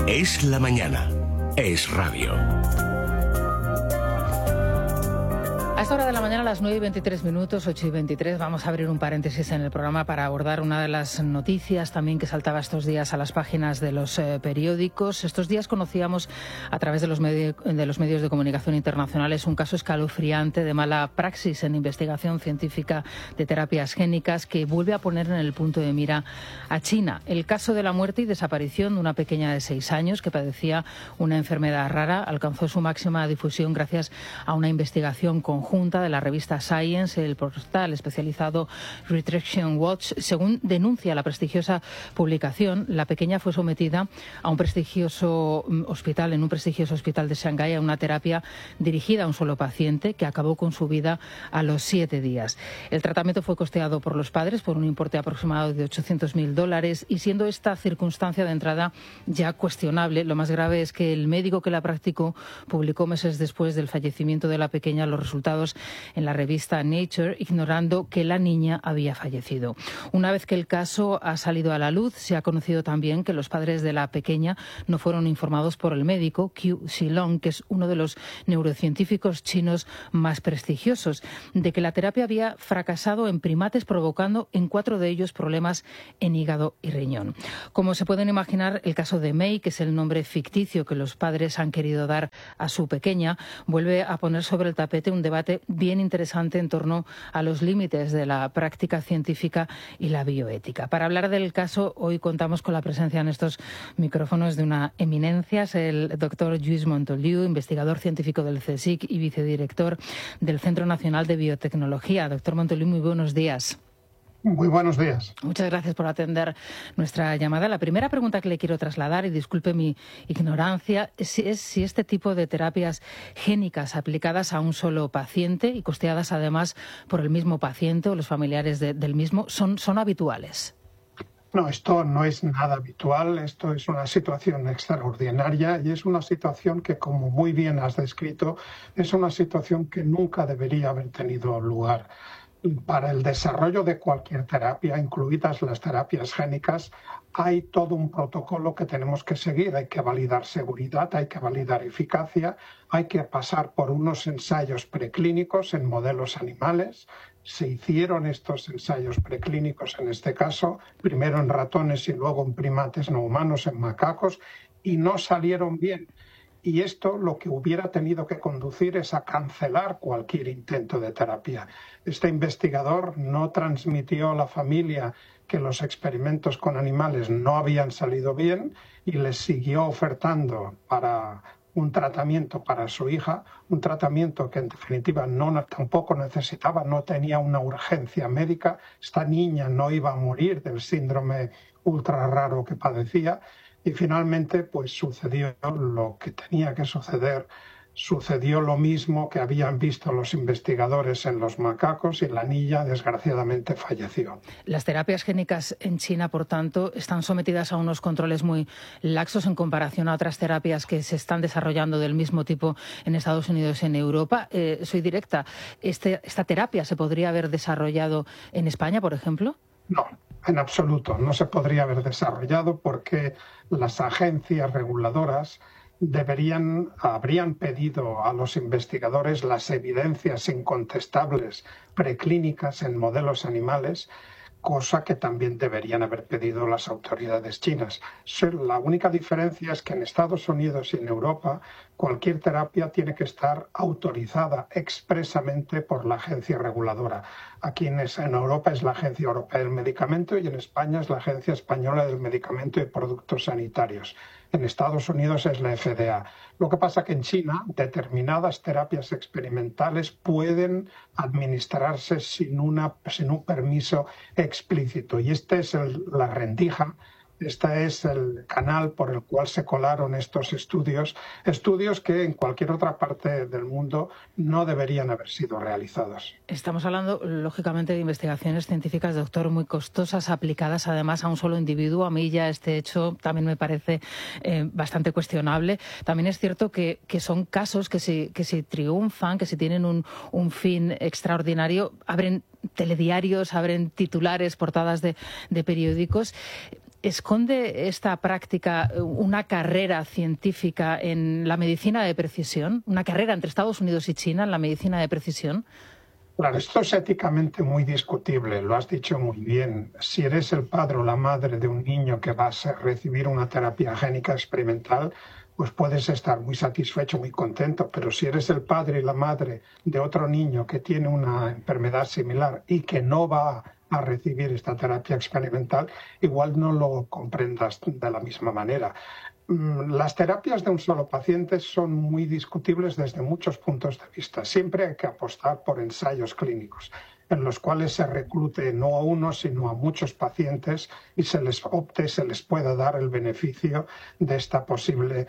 Es la mañana. Es radio. A esta hora de la mañana, a las 9:23, 8:23, vamos a abrir un paréntesis en el programa para abordar una de las noticias también que saltaba estos días a las páginas de los periódicos. Estos días conocíamos a través de los medios de comunicación internacionales un caso escalofriante de mala praxis en investigación científica de terapias génicas que vuelve a poner en el punto de mira a China. El caso de la muerte y desaparición de una pequeña de 6 años que padecía una enfermedad rara alcanzó su máxima difusión gracias a una investigación conjunta de la revista Science, el portal especializado Retraction Watch. Según denuncia la prestigiosa publicación, la pequeña fue sometida a un prestigioso hospital de Shanghái a una terapia dirigida a un solo paciente que acabó con su vida a los 7 días. El tratamiento fue costeado por los padres por un importe aproximado de $800.000 y siendo esta circunstancia de entrada ya cuestionable, lo más grave es que el médico que la practicó publicó meses después del fallecimiento de la pequeña los resultados en la revista Nature, ignorando que la niña había fallecido. Una vez que el caso ha salido a la luz, se ha conocido también que los padres de la pequeña no fueron informados por el médico Qu Shilong, que es uno de los neurocientíficos chinos más prestigiosos, de que la terapia había fracasado en primates, provocando en 4 de ellos problemas en hígado y riñón. Como se pueden imaginar, el caso de Mei, que es el nombre ficticio que los padres han querido dar a su pequeña, vuelve a poner sobre el tapete un debate bien interesante en torno a los límites de la práctica científica y la bioética. Para hablar del caso, hoy contamos con la presencia en estos micrófonos de una eminencia, es el doctor Lluís Montoliu, investigador científico del CSIC y vicedirector del Centro Nacional de Biotecnología. Doctor Montoliu, muy buenos días. Muy buenos días. Muchas gracias por atender nuestra llamada. La primera pregunta que le quiero trasladar, y disculpe mi ignorancia, es si este tipo de terapias génicas aplicadas a un solo paciente y costeadas además por el mismo paciente o los familiares del mismo son habituales. No, esto no es nada habitual, esto es una situación extraordinaria y es una situación que, como muy bien has descrito, es una situación que nunca debería haber tenido lugar. Para el desarrollo de cualquier terapia, incluidas las terapias génicas, hay todo un protocolo que tenemos que seguir. Hay que validar seguridad, hay que validar eficacia, hay que pasar por unos ensayos preclínicos en modelos animales. Se hicieron estos ensayos preclínicos, en este caso, primero en ratones y luego en primates no humanos, en macacos, y no salieron bien. Y esto lo que hubiera tenido que conducir es a cancelar cualquier intento de terapia. Este investigador no transmitió a la familia que los experimentos con animales no habían salido bien y les siguió ofertando para un tratamiento para su hija, un tratamiento que en definitiva tampoco necesitaba, no tenía una urgencia médica. Esta niña no iba a morir del síndrome ultra raro que padecía. Y finalmente, pues sucedió lo que tenía que suceder. Sucedió lo mismo que habían visto los investigadores en los macacos y la niña, desgraciadamente, falleció. Las terapias génicas en China, por tanto, están sometidas a unos controles muy laxos en comparación a otras terapias que se están desarrollando del mismo tipo en Estados Unidos y en Europa. Soy directa. ¿Esta terapia se podría haber desarrollado en España, por ejemplo? No, en absoluto. No se podría haber desarrollado porque las agencias reguladoras habrían pedido a los investigadores las evidencias incontestables preclínicas en modelos animales, cosa que también deberían haber pedido las autoridades chinas. La única diferencia es que en Estados Unidos y en Europa cualquier terapia tiene que estar autorizada expresamente por la agencia reguladora. Aquí en Europa es la Agencia Europea del Medicamento y en España es la Agencia Española del Medicamento y Productos Sanitarios. En Estados Unidos es la FDA. Lo que pasa que en China determinadas terapias experimentales pueden administrarse sin un permiso explícito. Y esta es la rendija, este es el canal por el cual se colaron estos estudios que en cualquier otra parte del mundo no deberían haber sido realizados. Estamos hablando, lógicamente, de investigaciones científicas, doctor, muy costosas, aplicadas además a un solo individuo. A mí ya este hecho también me parece bastante cuestionable. También es cierto que son casos que si triunfan, que si tienen un fin extraordinario, abren telediarios, abren titulares, portadas de periódicos. ¿Esconde esta práctica una carrera científica en la medicina de precisión? ¿Una carrera entre Estados Unidos y China en la medicina de precisión? Claro, esto es éticamente muy discutible, lo has dicho muy bien. Si eres el padre o la madre de un niño que va a recibir una terapia génica experimental, pues puedes estar muy satisfecho, muy contento, pero si eres el padre y la madre de otro niño que tiene una enfermedad similar y que no va a recibir esta terapia experimental, igual no lo comprendas de la misma manera. Las terapias de un solo paciente son muy discutibles desde muchos puntos de vista. Siempre hay que apostar por ensayos clínicos en los cuales se reclute no a uno, sino a muchos pacientes y se les pueda dar el beneficio de esta posible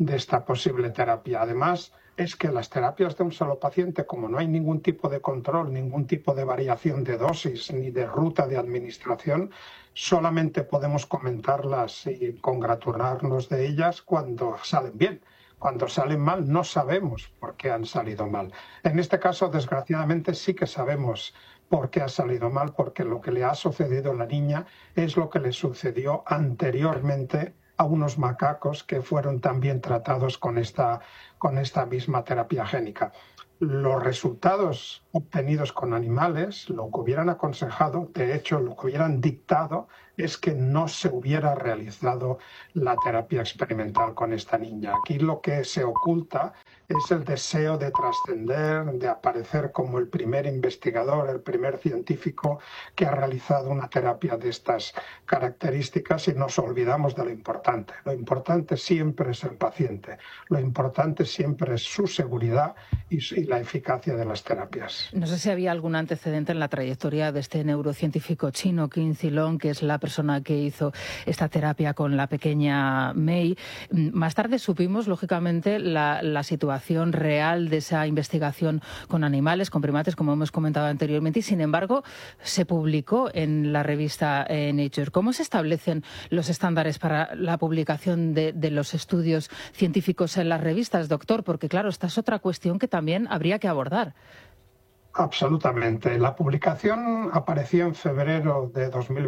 terapia. Además, es que las terapias de un solo paciente, como no hay ningún tipo de control, ningún tipo de variación de dosis ni de ruta de administración, solamente podemos comentarlas y congratularnos de ellas cuando salen bien. Cuando salen mal no sabemos por qué han salido mal. En este caso, desgraciadamente, sí que sabemos por qué ha salido mal, porque lo que le ha sucedido a la niña es lo que le sucedió anteriormente a unos macacos que fueron también tratados con esta misma terapia génica. Los resultados obtenidos con animales, lo que hubieran aconsejado, de hecho lo que hubieran dictado, es que no se hubiera realizado la terapia experimental con esta niña. Aquí lo que se oculta es el deseo de trascender, de aparecer como el primer investigador, el primer científico que ha realizado una terapia de estas características, y nos olvidamos de lo importante. Lo importante siempre es el paciente, lo importante siempre es su seguridad y la eficacia de las terapias. No sé si había algún antecedente en la trayectoria de este neurocientífico chino, Qin Zilong, que es la persona que hizo esta terapia con la pequeña Mei. Más tarde supimos, lógicamente, la situación real de esa investigación con animales, con primates, como hemos comentado anteriormente, y sin embargo se publicó en la revista Nature. ¿Cómo se establecen los estándares para la publicación de los estudios científicos en las revistas, doctor? Porque claro, esta es otra cuestión que también habría que abordar. Absolutamente. La publicación apareció en febrero de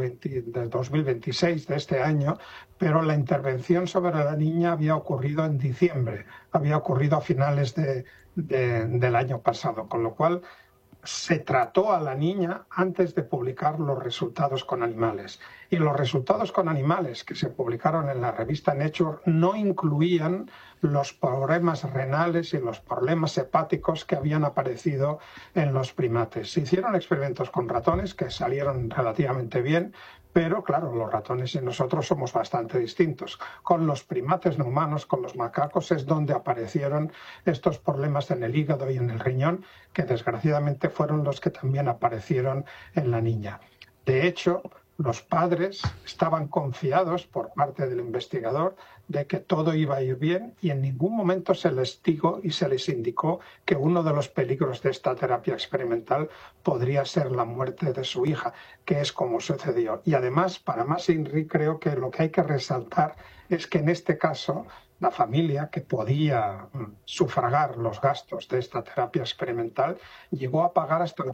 2026 de este año, pero la intervención sobre la niña había ocurrido en diciembre, había ocurrido a finales del año pasado, con lo cual se trató a la niña antes de publicar los resultados con animales. Y los resultados con animales que se publicaron en la revista Nature no incluían los problemas renales y los problemas hepáticos que habían aparecido en los primates. Se hicieron experimentos con ratones que salieron relativamente bien, pero claro, los ratones y nosotros somos bastante distintos. Con los primates no humanos, con los macacos, es donde aparecieron estos problemas en el hígado y en el riñón, que desgraciadamente fueron los que también aparecieron en la niña. De hecho, los padres estaban confiados por parte del investigador de que todo iba a ir bien, y en ningún momento se les dijo y se les indicó que uno de los peligros de esta terapia experimental podría ser la muerte de su hija, que es como sucedió. Y además, para más INRI, creo que lo que hay que resaltar es que en este caso la familia, que podía sufragar los gastos de esta terapia experimental, llegó a pagar hasta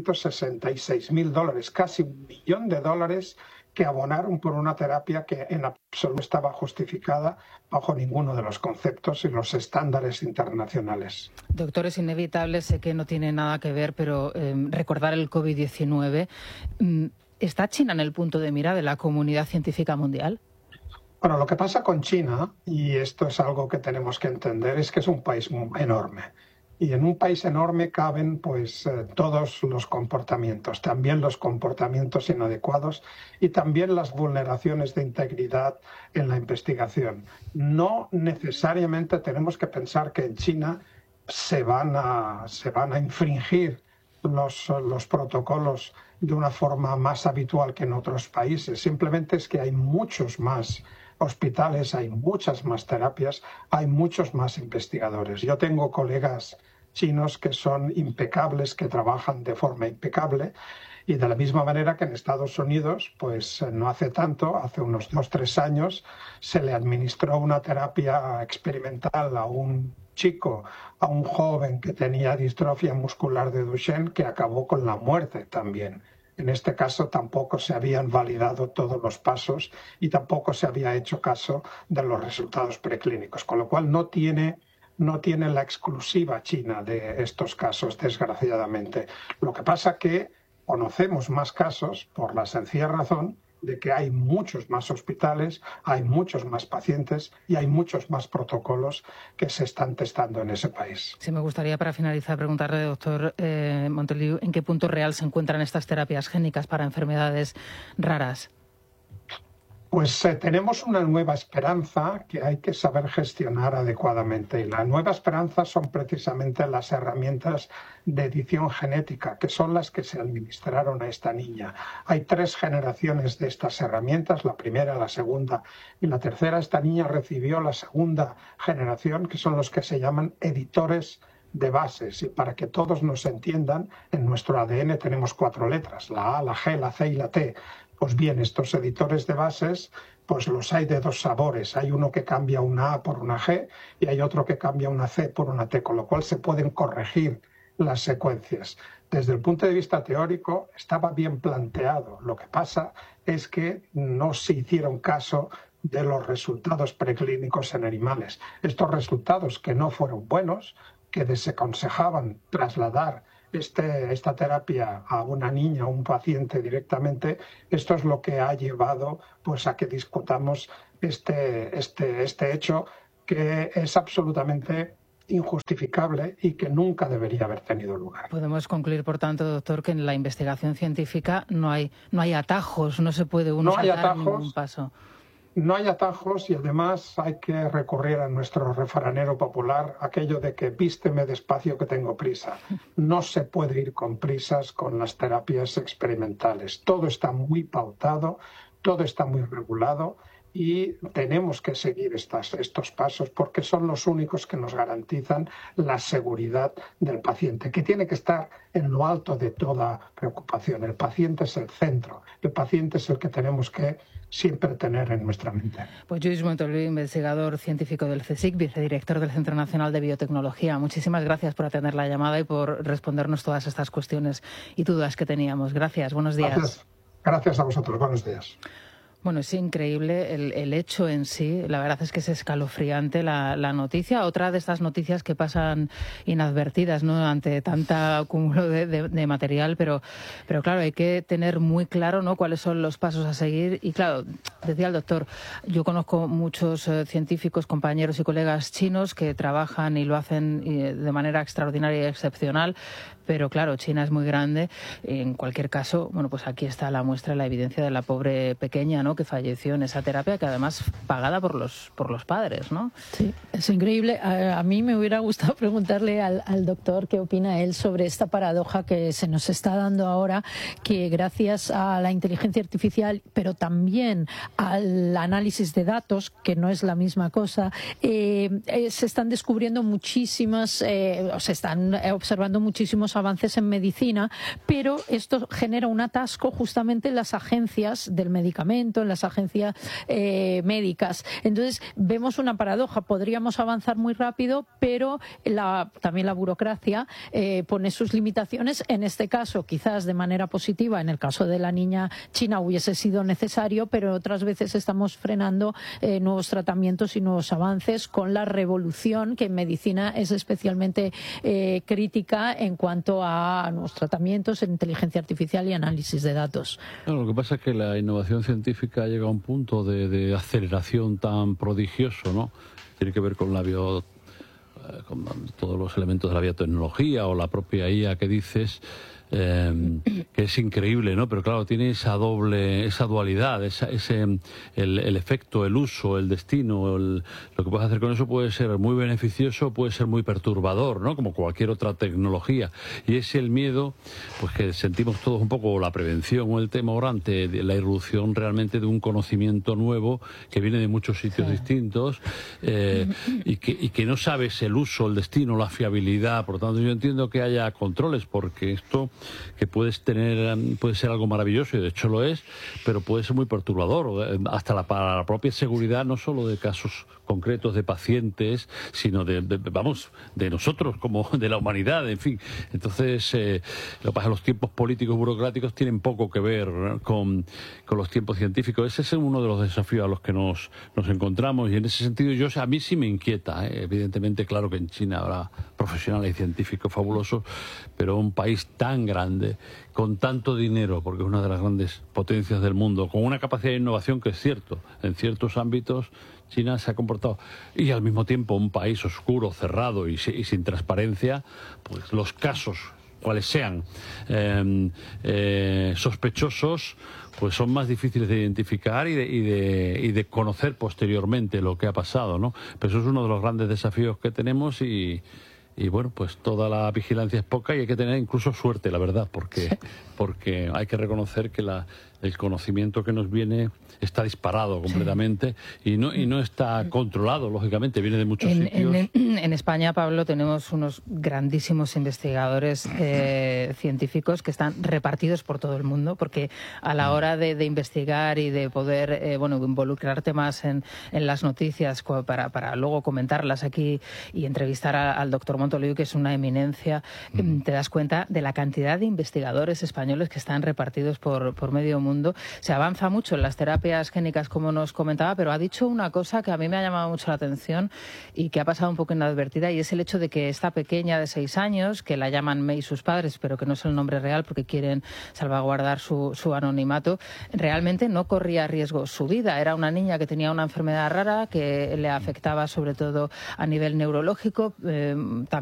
$866.000, casi $1 millón, que abonaron por una terapia que en absoluto estaba justificada bajo ninguno de los conceptos y los estándares internacionales. Doctor, es inevitable, sé que no tiene nada que ver, pero recordar el COVID-19. ¿Está China en el punto de mira de la comunidad científica mundial? Bueno, lo que pasa con China, y esto es algo que tenemos que entender, es que es un país enorme. Y en un país enorme caben todos los comportamientos, también los comportamientos inadecuados y también las vulneraciones de integridad en la investigación. No necesariamente tenemos que pensar que en China se van a infringir los protocolos de una forma más habitual que en otros países. Simplemente es que hay muchos más hospitales, hay muchas más terapias, hay muchos más investigadores. Yo tengo colegas chinos que son impecables, que trabajan de forma impecable, y de la misma manera que en Estados Unidos, pues no hace tanto, hace unos 2-3 años, se le administró una terapia experimental a un chico, a un joven que tenía distrofia muscular de Duchenne, que acabó con la muerte también. En este caso tampoco se habían validado todos los pasos y tampoco se había hecho caso de los resultados preclínicos, con lo cual no tiene la exclusiva China de estos casos, desgraciadamente. Lo que pasa que conocemos más casos por la sencilla razón de que hay muchos más hospitales, hay muchos más pacientes y hay muchos más protocolos que se están testando en ese país. Sí, me gustaría para finalizar preguntarle, doctor Montoliu, ¿en qué punto real se encuentran estas terapias génicas para enfermedades raras? Pues tenemos una nueva esperanza que hay que saber gestionar adecuadamente. Y la nueva esperanza son precisamente las herramientas de edición genética, que son las que se administraron a esta niña. Hay 3 generaciones de estas herramientas, la primera, la segunda y la tercera. Esta niña recibió la segunda generación, que son los que se llaman editores de bases. Y para que todos nos entiendan, en nuestro ADN tenemos 4 letras, la A, la G, la C y la T. Pues bien, estos editores de bases, pues los hay de 2 sabores. Hay uno que cambia una A por una G y hay otro que cambia una C por una T, con lo cual se pueden corregir las secuencias. Desde el punto de vista teórico estaba bien planteado. Lo que pasa es que no se hicieron caso de los resultados preclínicos en animales. Estos resultados que no fueron buenos, que desaconsejaban trasladar esta terapia a una niña o un paciente directamente, esto es lo que ha llevado pues a que discutamos este hecho que es absolutamente injustificable y que nunca debería haber tenido lugar. Podemos concluir, por tanto, doctor, que en la investigación científica no hay atajos, no se puede uno saltar ningún paso. No hay atajos y además hay que recurrir a nuestro refranero popular, aquello de que vísteme despacio que tengo prisa. No se puede ir con prisas con las terapias experimentales. Todo está muy pautado, todo está muy regulado y tenemos que seguir estos pasos porque son los únicos que nos garantizan la seguridad del paciente, que tiene que estar en lo alto de toda preocupación. El paciente es el centro, el paciente es el que tenemos que siempre tener en nuestra mente. Pues Lluís Montoliu, investigador científico del CSIC, vicedirector del Centro Nacional de Biotecnología. Muchísimas gracias por atender la llamada y por respondernos todas estas cuestiones y dudas que teníamos. Gracias, buenos días. Gracias a vosotros, buenos días. Bueno, es increíble el hecho en sí. La verdad es que es escalofriante la noticia. Otra de estas noticias que pasan inadvertidas, ¿no?, ante tanta acúmulo de material. Pero claro, hay que tener muy claro, ¿no?, cuáles son los pasos a seguir. Y claro, decía el doctor, yo conozco muchos científicos, compañeros y colegas chinos que trabajan y lo hacen de manera extraordinaria y excepcional. Pero claro, China es muy grande. En cualquier caso, bueno, pues aquí está la muestra, la evidencia de la pobre pequeña, ¿no?, que falleció en esa terapia, que además pagada por los padres, ¿no? Sí, es increíble. A mí me hubiera gustado preguntarle al doctor qué opina él sobre esta paradoja que se nos está dando ahora, que gracias a la inteligencia artificial, pero también al análisis de datos, que no es la misma cosa, se están descubriendo muchísimas, o se están observando muchísimos avances en medicina, pero esto genera un atasco justamente en las agencias del medicamento, en las agencias médicas. Entonces vemos una paradoja, podríamos avanzar muy rápido, pero también la burocracia pone sus limitaciones. En este caso, quizás de manera positiva, en el caso de la niña china hubiese sido necesario, pero otras veces estamos frenando nuevos tratamientos y nuevos avances con la revolución que en medicina es especialmente crítica en cuanto a nuevos tratamientos en inteligencia artificial y análisis de datos. Lo que pasa es que la innovación científica llega a un punto de aceleración tan prodigioso, ¿no? Tiene que ver con con todos los elementos de la biotecnología o la propia IA que dices, que es increíble, ¿no? Pero claro, tiene esa dualidad, el efecto, el uso, el destino, lo que puedes hacer con eso puede ser muy beneficioso, puede ser muy perturbador, ¿no?, como cualquier otra tecnología. Y es el miedo, pues, que sentimos todos un poco, la prevención o el temor ante la irrupción realmente de un conocimiento nuevo que viene de muchos sitios distintos y que no sabes el uso, el destino, la fiabilidad. Por lo tanto, yo entiendo que haya controles, porque esto que puede ser algo maravilloso, y de hecho lo es, pero puede ser muy perturbador, hasta para la propia seguridad, no solo de casos concretos de pacientes, sino de nosotros, como de la humanidad, en fin. Entonces, lo que pasa es que los tiempos políticos burocráticos tienen poco que ver, ¿no?, con los tiempos científicos. Ese es uno de los desafíos a los que nos encontramos, y en ese sentido a mí sí me inquieta, evidentemente, claro que en China habrá profesionales y científicos fabulosos, pero un país tan grande, con tanto dinero, porque es una de las grandes potencias del mundo, con una capacidad de innovación que es cierto, en ciertos ámbitos China se ha comportado, y al mismo tiempo un país oscuro, cerrado y sin transparencia, pues los casos, cuales sean sospechosos, pues son más difíciles de identificar y de conocer posteriormente lo que ha pasado, ¿no? Pero eso es uno de los grandes desafíos que tenemos, y bueno, pues toda la vigilancia es poca, y hay que tener incluso suerte, la verdad, porque hay que reconocer que el conocimiento que nos viene está disparado completamente, y no está controlado, lógicamente, viene de muchos sitios. En España, Pablo, tenemos unos grandísimos investigadores científicos que están repartidos por todo el mundo, porque a la hora de investigar y de poder involucrarte más en las noticias para luego comentarlas aquí y entrevistar al doctor Montoliu, que es una eminencia, te das cuenta de la cantidad de investigadores españoles que están repartidos por medio mundo. Se avanza mucho en las terapias génicas, como nos comentaba, pero ha dicho una cosa que a mí me ha llamado mucho la atención y que ha pasado un poco inadvertida, y es el hecho de que esta pequeña de 6 años, que la llaman May sus padres, pero que no es el nombre real porque quieren salvaguardar su anonimato, realmente no corría riesgo su vida. Era una niña que tenía una enfermedad rara que le afectaba sobre todo a nivel neurológico, también